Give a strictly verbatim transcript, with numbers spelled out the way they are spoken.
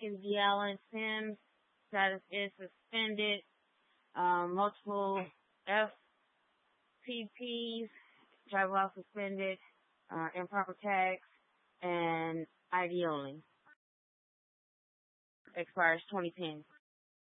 Kennedy Allen Sims, status is suspended. Um, multiple F P Ps, travel while suspended, uh, improper tax, and I D only. Expires twenty ten.